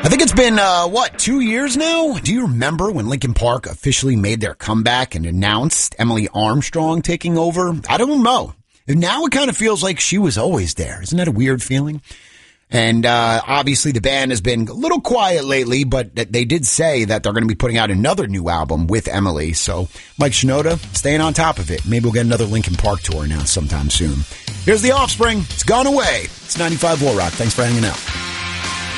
I think it's been, 2 years now? Do you remember when Linkin Park officially made their comeback and announced Emily Armstrong taking over? I don't know. Now it kind of feels like she was always there. Isn't that a weird feeling? And obviously the band has been a little quiet lately, but they did say that they're going to be putting out another new album with Emily. So Mike Shinoda staying on top of it. Maybe we'll get another Linkin Park tour announced sometime soon. Here's The Offspring. It's Gone Away. It's 95 War Rock. Thanks for hanging out.